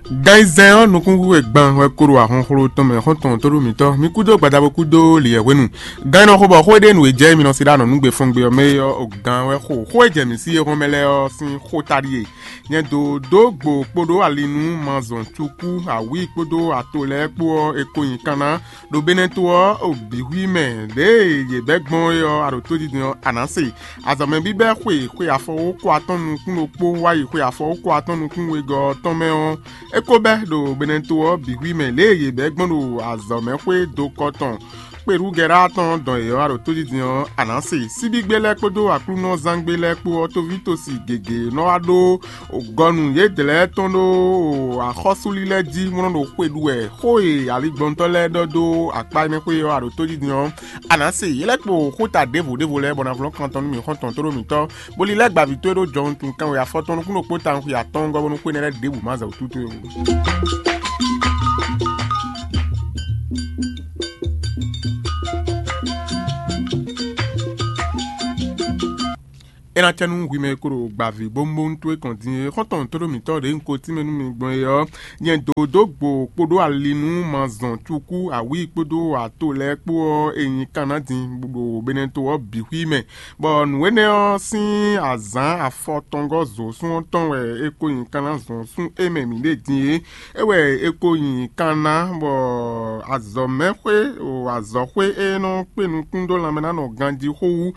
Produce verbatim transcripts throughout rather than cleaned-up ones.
Gaizan nukungu egban we kuru ahon khoro to me khonton to mi to mi kudo gbadabo kudo le wenu gan no khobo khode nu eje mi no sida no ngbe fun gbe o me yo gan we kho kho eje mi si e mele o sin kho tari yen do do gbo podo alinu manzon tuku awi podo atole po ekoyin kana do beneto o biwi me de ye begbon yo aro to di ananse azame bi be khwe khwe afo ko atonu kun opo wa yi khwe afo ko atonu kun we go ton me on ekobe do benento biwi me le ye begbon do azame khwe do koton peru gera ton don yo aro to di ananse sibi gbele podo akruno zangbele po to vitosi gege no ado ogonu ye dele ton do akhosulile di mo no kwedu e hoye ali gbontole dodo apa me pe yo aro to di ananse ile po kota devo devo le bona vlon kanton mi konton to mi to boli le gba vitoro jon tun kan we afoton kuno pota nku ya ton go bonu ko ne devo maza otuto yo. Ena tenu wime kuro gbavi bombo ntwe continue konton toro mi to de nko ti menu mi gbon yo yen dodo gbo podo alinu manzon tuku awi podo atole po eyin kanadin gbogbo benento o biwi me bo nuwene o sin azan afotongo zo sun ton we ekoyin kana zo sun eme mi le din ewe ekoyin kana bo azomekwe o azokwe eno penu kundo lamena no gandi ho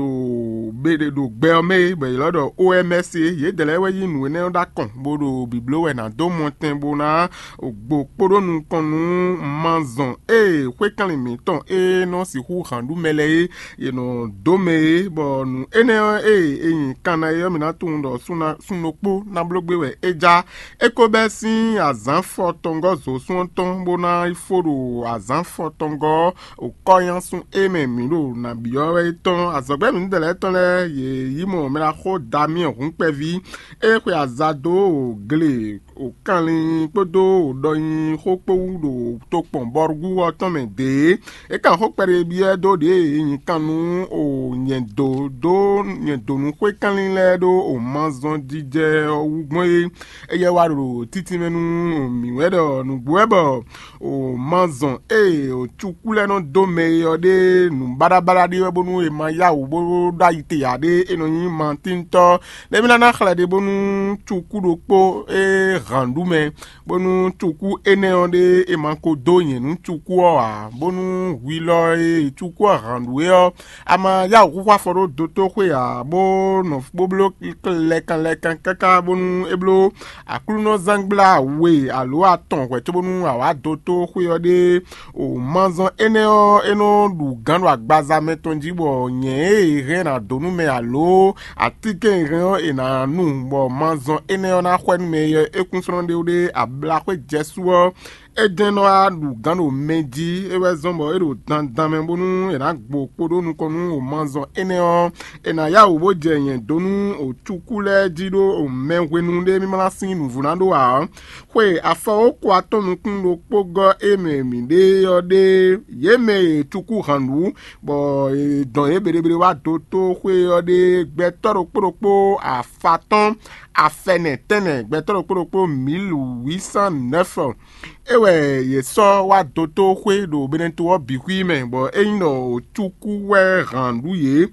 do bede do gbe me be lodo O M S ye delewe yi nu ne da kon bodo biblo we na do monten bona ogbo poro nu konu manzon e kwe kan mi ton e no si hu handu mele ye no do me bo nu ene e eyin kana yo mi na tun do suna sunopo na blogbe we eja ekobe sin azan fotongo zo sun ton bona iforo azan fotongo o koyan sun eme mi lo na biyo we ton azogbe mi dele ton le ye mo mera kho dami on pevi e kwe azado gle o kanlin podo doyin kho po do to pon borgu o ton me de e kan kho pere bi e do de yin kanu o yen do do yen do nu kwe kanlin le do o manzon dije o ugbon e ye wa ro titi menu mi wedo nu buebo o manzon e o chukule no do me yo de nu barabara de bonu e ma ya o bo da ite ya de eno yin mantinto de mina na khala de bonu chuku do po e randume bonu chuku ene onde e manko do yen nu chuku o a bonu wilo e chuku randuwe o ama ya o kwa foro do to kwe a bo no boblo lekan lekan kaka bonu eblo akluno zangbla we alo aton kwe to bonu awa do to kwe o de o manzon ene o eno du gando agbaza metonji bo yen e re na donu me alo atike ran ena nu bo manzon ene ona kwenu me ekun sonde ode abla kwe jesuo edeno a du gano meji ewe zombo ero dan dan me bonu ena gbo podo nu konu o manzon ene o ena ya o bo je yen donu o chukule jido o menwenu de mi mala sin nu vunando a kwe afa o kwa tonu kun lo pogo eme mi de ode yeme chuku hanu bo don e bere bere wa do to kwe ode gbetoro poropo afaton afene tene gbetoro poropo mille huit cent neuf ewe ye so wa doto kwe do benento o biwi me bo eyin no chuku we randu ye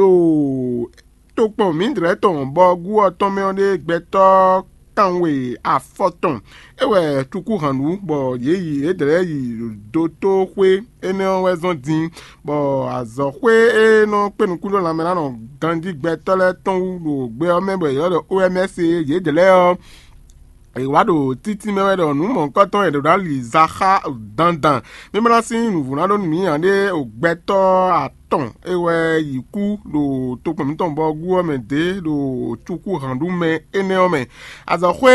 do to pon mi dire ton bo gu oton me onde gbeto kanwe afoton ewe chuku randu bo ye yi edere yi doto kwe ene we zon din bo azokwe e no penu kulo la mena no gandi gbeto le ton do gbe o me bo yo O M S ye dele o Ewado titi mewedo nu mon koton edo dali zaha dandan memra sin nu vunado mi ande ogbeto aton ewe yiku do to pon ton bo gu me de do chuku handu me ene o me azokwe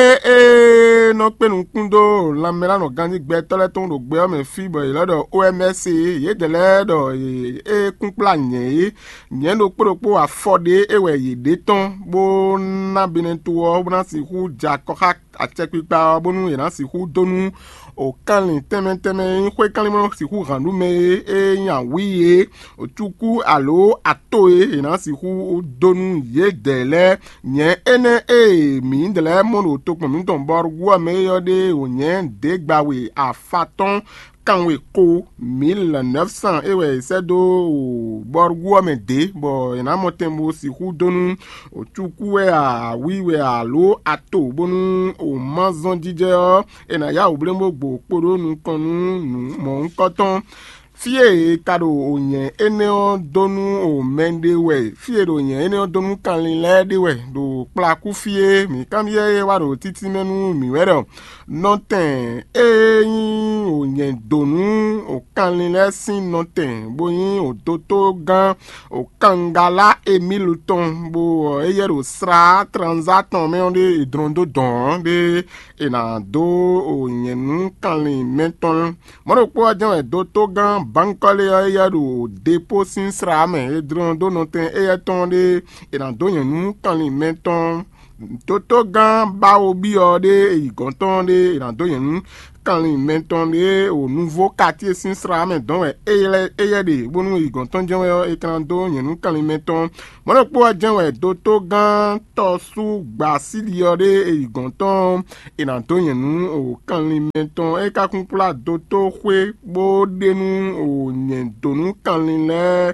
e no penu kundo la mera no ganji gbeto le ton do gbe o me fi bo lodo O M S ye dele do e kunpla yen yen do poropo afode ewe ye de ton bo na binentu o bona si hu jakoha achepipa bonu ina si hu donu o kanlin teme teme kwe kanlin mo si hu randu me e yan wiye o tu tuku alo atoe ina si hu donu ye dele nye ene e mi ndele mono to pon mi ton bor wo me yo de o nye de gbawe afaton kanwe ko mille neuf cents ewe sedo bor wo me de bo ina motembo si hu donu o tuku e a wi we alo ato bonu o manzon dije ena ya oblembo gbo poro nu kanu nu mo nkoton fie kado onye eneo donu o mendewe fie do onye eneo donu kanlile dewe do plaku fie mi kambie waro titi menu mi wero noten eyin onye donu o kanlile sin noten boyin o toto gan o kangala emiluton bo eyero sra transaton me onde idrondo don de ena do onye nu kanlin menton moro po ajan do to gan bankole ya do depo sin srame e dron do noten e tonde e na do yenu kan li meton toto gan ba obi ode e gonton de e na do yenu kan li meton de au nouveau quartier sin srame don e e de bonu e gonton jen e kan do yenu kan li meton mo lo po ajan we toto gan to su gba sili ode e gonton e na do yenu o kan li meton e ka kun pla toto kwe bo denu o nyen donu kan li le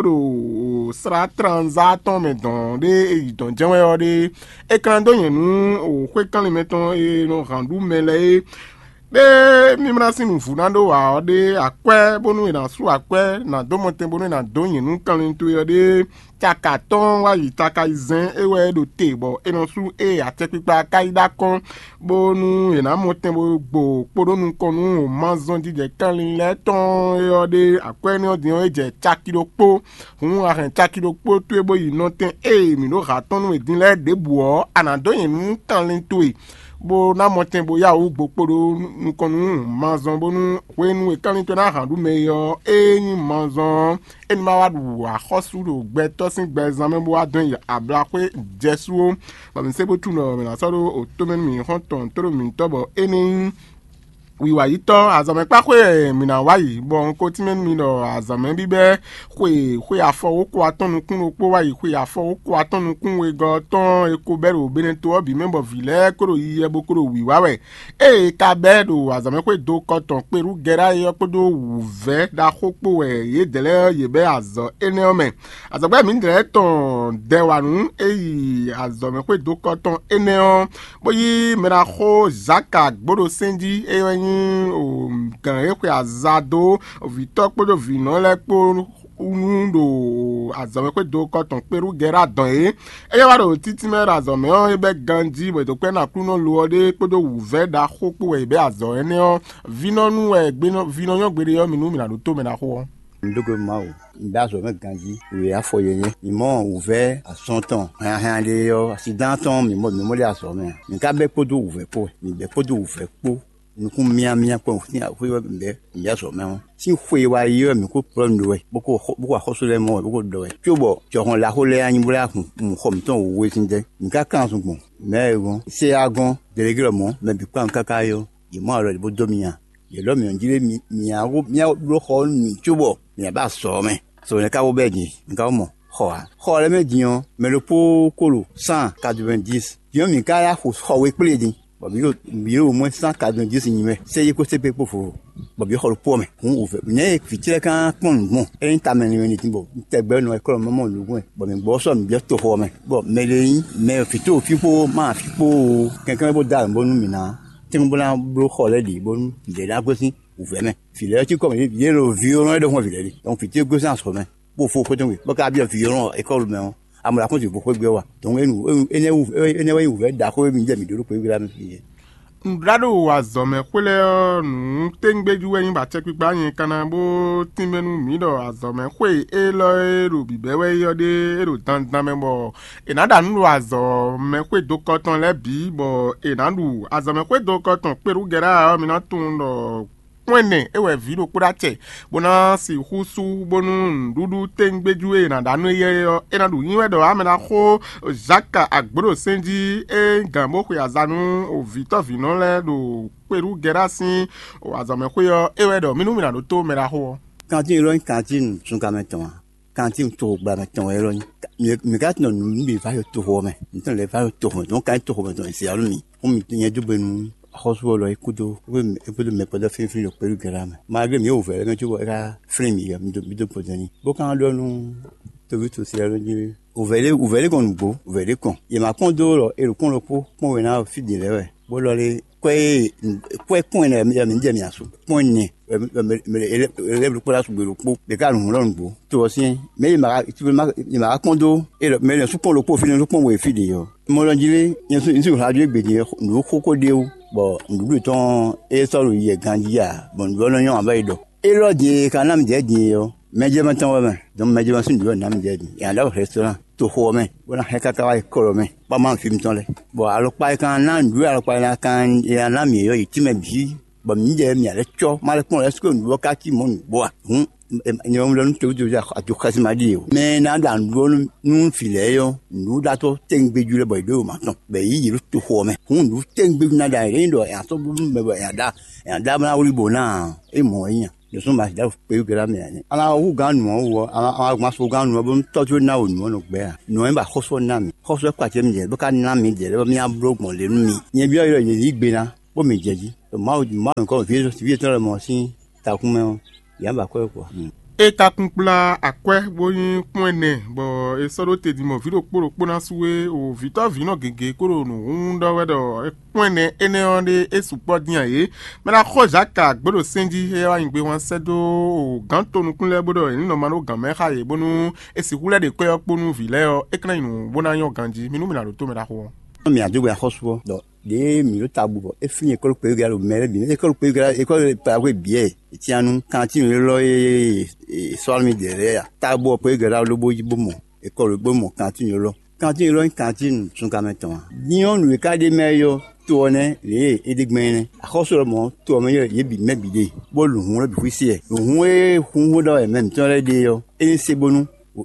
bodo sra transaton me don de e don jen we ode e kan do yenu o kwe kan li meton e no randu mele de mimra sinu funando wa ode akwe bonu ina su akwe na do moten bonu na do yenu kan li to yode chakaton wa yi taka izen ewe do tebo eno su e atepipa kaida kon bonu ina moten bo gbo podonu konu o manzon dije kan li le ton yode akwe ni odion eje chakiro po hun ahen chakiro po to ebo yi noten e mi no raton no edin le debuo anado yenu kan li to e bo na moten bo ya ugbo poro nu konu manzon bonu wenu e kan to na handu meyo eyin manzon en ma wadu a khosuru gbe to sin gbe examen bo adon ya abla pe jesu ba mi se bo tu no me na so o to men mi hon ton to mi to bo eni wiwa yi to azame pa kwe mi na wa yi bon ko ti men mi no azame bibe kwe kwe afo ko atonu kun opo wa yi kwe afo ko atonu kun we go ton e ko bero bene to obi member vile koro yi e bo koro wiwa we e ka bedo azame kwe do ko ton peru gera yo podo uve da khopo we ye dele ye be azo eneome azagba mi ndre ton dewanu e yi azame kwe do ko ton eneo boyi mera kho zaka gboro senji e o kan e kwe azado o vitok podo vino le po unundo azame kwe do koton peru gera don e e wa ro titi mera azame o ebe ganji bo to pe na kuno lo ode podo uve da khopo e be azo ene o vino nu e gbe no vino yo gbere yo mi nu mi na do to me na ho ndogo mao ndazo me ganji we afoyenye mi mo ouvert à cent ans rien rien de yo accident ans mi mo mi mo le aso me mi ka be podo ouvert po mi be podo ouvert po mi ku mia mia po ni a we be mi aso me si fwe wa yo mi ku problem do we boko boko khoso le mo boko do we tiobo joron la ho le anyi bula ku mo khom ton wo tinde mi ka kan so gbon me gon se agon délégué mo me bi kwa nkaka yo yi mo ro bo domia ye lo mi onjire mi mi awo mi lo ho ni tiobo mi ba so me so ne ka wo be ji nka mo ho a ho le me dion me le po kolo cent quatre-vingt-dix dion mi ka ya ho ho we ple di bo bi yo bi yo mo cent quatre-vingt-dix ni me se ye ko se pe po fo bo bi ho lo po me kun o fe ne fitire kan pon mo e nta me ni ti bo te gbe no e ko mo mo lugun bo mi bo so mi bi to ho me bo me le yin me fito fipo ma fipo kankan bo da bo nu mi na tí mo bọ́lá bó kọ́ di bó de la gosi ouvert mais filet tu comme il y a le violon de moi filet donc filet gosi en somme pour faut que donc pas qu'à bien violon école mais à me raconter pourquoi bien wa donc nous ene ene wa ouvert d'accord mi jami do ko bi la mi ndrado wa zome kwele nu tengbeju yin ba che pipa yin kana bo timenu mi do azome kwe e lo ero bibewe yode ero dandan membo enada nu azome kwe do koton le bi bo enadu azome kwe do koton peru gera mi na tun do kwene ewe video kurache bona si husu bonu dudu tengbeju e na danu ye enadu yin wedo amena kho jaka agboro senji e gambo kwe azanu o vito vino le do peru gerasi o azame kwe ewe do minu mina do to mera ho quand il y a une cantine son kameton quand il tourne bas maintenant elle me gâte non me va yo tourner maintenant le va yo tourner donc quand tourner donc c'est alumi on me tient du ben hospital là écoute oui peut me pas de fin fin le programme malgré mieux ouvert quand tu vois là fremi me de de podani bon quand on nous te vu tout c'est alumi ouvert ouvert qu'on go ouvert qu'on il m'a condo et le con le pot pour venir fidèle ouais bon là les quoi quoi point là me me me aso point ni me me le pour la sous le pot les gars nous l'on tout aussi mais il m'a tu veux il m'a condo et mais le sous pour le pot fin le point ouais fidèle mo lo jile yen so nsi radio gbede nu kokode o bo ndu ton e soro ye ganjia bon bo lo yan abai do e lo je kanam je je yo meje ma tan wa ma don meje ma sun do nam je je ya la restaurant to ho me bona he ka ka wa ko me ba ma film ton le bo alo pa kan na ndu alo pa na kan ya na mi yo iti me bi bo mi je mi ale cho ma le pon le sko ndu ka ki mo bo hun nyom lo ntu ju ja atu khasima di me na dan do nu file yo nu da to tengbe ju le boy do ma ton be yi lu tu ho me hun nu tengbe na da re do ya to bu me ba ya da ya da na uri bo na e mo yin yo so ma da pe gra me ni ala hu gan nu wo ala ma so gan nu bo to ju na o nu no gbe a nu en ba khoso na mi khoso kwa je mi je bo ka na mi je le mi a bro mo le mi yen bi yo yo yi gbe na bo mi je ji ma ma ko vi vi to le mo si ta ku me yamba kwa kwa e ta kunkula akwe boyin kwene bo e soro te di mo video poro pona suwe o vito vino gege koro no unda wedo e kwene ene onde e support dian ye me la khoja ka gbodo senji he wa ngbe wan sedo o ganto nu kunle bodo e no mano gan me khaye bonu e si kule de kwe oponu vile o e kana inu bona yon ganji minu me la to me la ho mi adu gba hospital do de mi lo tabu e fini école pe galo mere bi école pe galo école pa we bien tianu cantine lo e so mi derrière tabu pe galo lo boji bomo école bomo cantine lo cantine lo cantine sun ka meton ni on we ka de meyo to ne le edigmen a hospital mo to me ye bi me bi de bo lu hun lo bi kwisi e hun e hun do e même ton le de yo e se bonu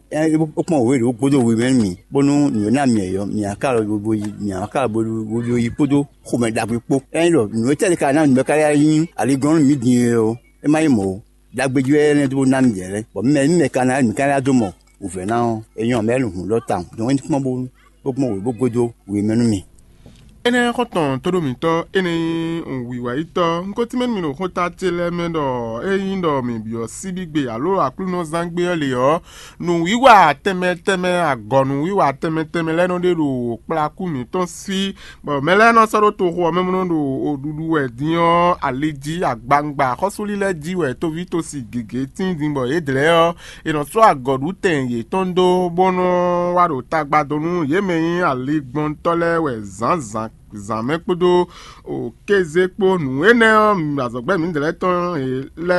o pon we ro gbodo we men mi bonu ni na mi eyo mi akaro gbogbo yi mi akaro gbogbo yi podo ko me da po en lo ni te ka na mi ka ya yin ale gon mi din o e mai mo da gbeju e ne to na mi jere bo me mi ka na mi ka ya do mo o fe na eyan me lu hun lo tan don ni pon bo gbogbo we gbodo we menu mi ene khoton todo mi to ene wiwa ito nko ti men mi no khota tele me do eyin do mi bi o sibigbe alo aklu no zangbe le yo nu wiwa teme teme agonu wiwa teme teme le no de ro plaku mi ton si bo mele no soro to ho me no do odudu we dian aleji agbangba khosuli le ji we to vi to si gege tin din bo e dele yo e no so agodu ten ye tondo bono wa ro tagbadonu ye meyin alegbon tole we zanzan zame kpodo o kezekpo nu ene azogbe mi ndele ton le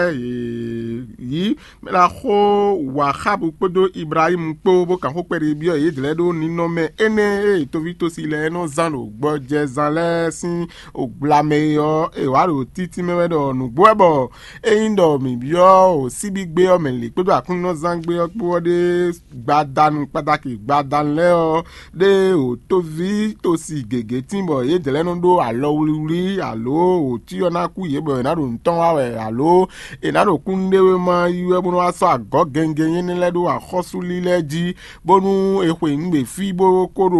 yi me la kho wahab kpodo Ibrahim kpo bo kan ho pere bi o yedele do ni no me ene e to vi to si le no zan o gbo je zan le sin o glame yo e wa ro titi me wedo nu gbo ebo e indo mi bi o si bi gbe o me le kpodo akun no zan gbe o po de gbadanu pataki gbadan le o de o to vi to si gege timbo ye dele no do alo wuri alo o ti ona ku ye bo na do nton wa we alo e na do kunde we ma iwe bo no aso ago genge yin le do akhosuli leji bonu ehwe ngbe fi bo koro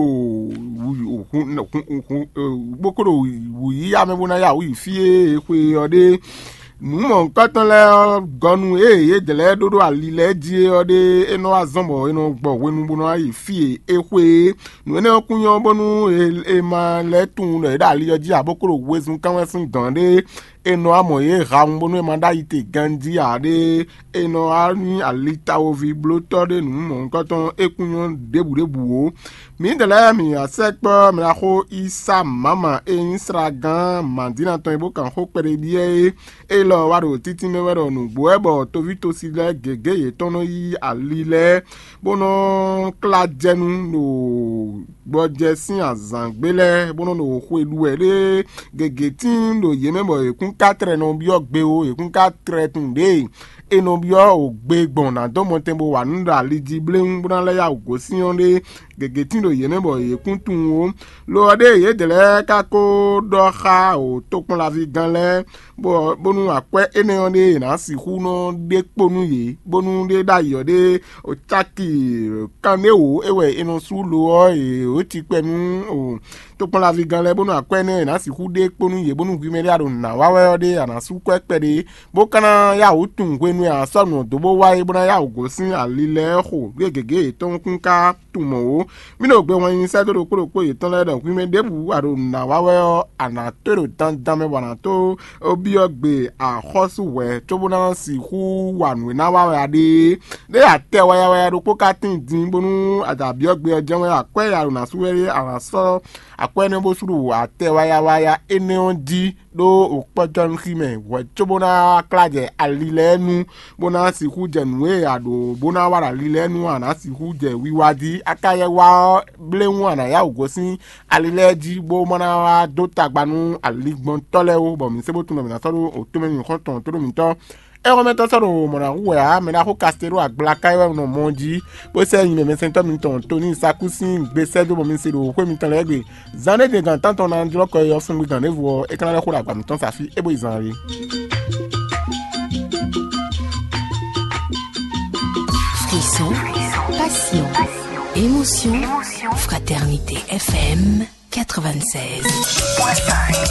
bo koro wuyi amebo na ya wi fi ehwe ode nu mo nkan tan le gonu e ye dele dodo alile ji ode eno azombo eno gbo wenu bono ayi fi ehwe nu ene kunyo bonu e ma le tun le da li ji abokoro wezun kan wesun gande eno amoye raun e manda ite ganji ade eno ani alita ovi bloto de nu mo nkan tan ekunyo debudebu o mi dele mi asekpo mi la ko isa mama e insragan mandina ton ebo kan ho pere bie e lo waro titi me wero nu bo ebo to vi to si le gege ye tono yi alile bono kla jenu no gboje sin azangbele bono no ho elu ere gege tin do ye mebo ekun quatre no bio gbe o e kun quatre tunde eno bio o gbe gbon na do mo tembo wa nda liji blem buna la ya go si onde gege tindo ye ne bo e kun tun o lo de ye de le ka ko do kha o to pon la vi gan le bo bonu ape ene onde na si hu no de ponu ye bonu de da yo de o taki kan o ewe eno su lo o e o ti pe nu o to pon la vi gan le bonu ape ne na si hu de ponu ye bonu gwi me ri aro na wa we de ana su ko pe de bo kana ya o tun gwe nu a so nu do bo wa e bona ya o go sin alile ho gegege to kun ka tumo o mi no gbe won yin se to ko ko itan le do gwi me de bu aro na wa we ana to dan dan me wana to obi ogbe a hosu we to bona si hu wanu na wa we ade de ate wa ya wa ro ko ka tin din bonu adabi ogbe ojo we akwe ya na suwere ara so akwe ne bo suru ate wa ya wa ya ene ondi do opojo nkime we to bona klaje alilenu bona si hu jenwe ado bona wara lilenu ana si hu je wiwadi akaye wa blenwu ana ya ogosin alileji bo mana wa do tagbanu aligbon tole o bo mi sebo tun me na so o to me ni kon ton to mi to e o me to so mo na wu ya me na ko castero agbaka e no monji bo se yin me se to mi ton to ni sakusin gbese do bo mi se do ko mi ton legbe zane de gan tan ton na ndro ko yo fun mi gan nevo e kan la ko agba mi ton sa fi e bo izan re. Frisson, passion, émotion, émotion. Fraternité F M quatre-vingt-seize point cinq.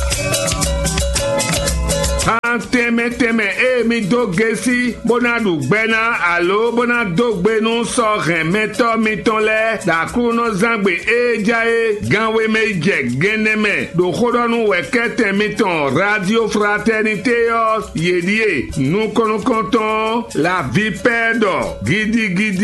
Teme teme e mi do gesi bona du gbena alo bona do gbenu so remeto mi ton le da kuno zangbe e jae ganwe me je geneme do khodonu we kete mi ton radio fraternité yo yedie nous kono konton la vie perdre gidi gidi